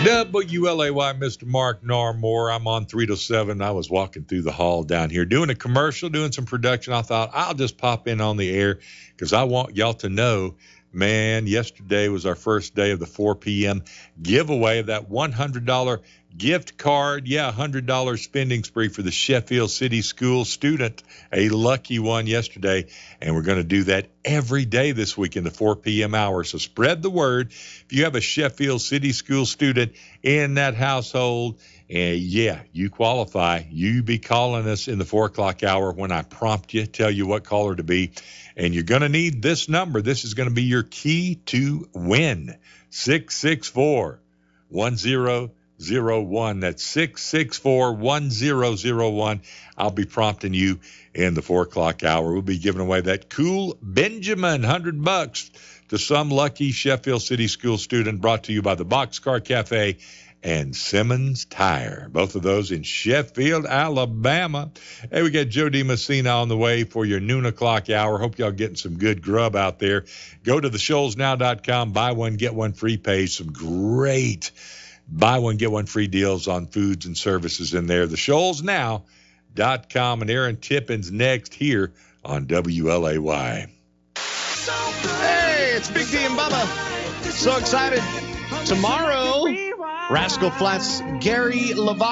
WLAY, Mr. Mark Narmore. I'm on 3 to 7. I was walking through the hall down here doing a commercial, doing some production. I thought I'll just pop in on the air because I want y'all to know, man, yesterday was our first day of the 4 p.m. giveaway of that $100 gift card. Yeah, $100 spending spree for the Sheffield City School student. A lucky one yesterday. And we're going to do that every day this week in the 4 p.m. hour. So spread the word. If you have a Sheffield City School student in that household, and yeah, you qualify. You be calling us in the 4 o'clock hour when I prompt you, tell you what caller to be. And you're going to need this number. This is going to be your key to win. 664-1001. That's 664-1001. I'll be prompting you in the 4 o'clock hour. We'll be giving away that cool Benjamin $100 to some lucky Sheffield City School student, brought to you by the Boxcar Cafe and Simmons Tire. Both of those in Sheffield, Alabama. Hey, we got Joe DiMessina on the way for your noon o'clock hour. Hope y'all getting some good grub out there. Go to theshoalsnow.com, buy one, get one free page. Some great buy one, get one free deals on foods and services in there. Theshoalsnow.com, and Aaron Tippins next here on WLAY. Hey, it's Big D and Bubba. So excited. Tomorrow, Rascal Flatts, Gary LaValle.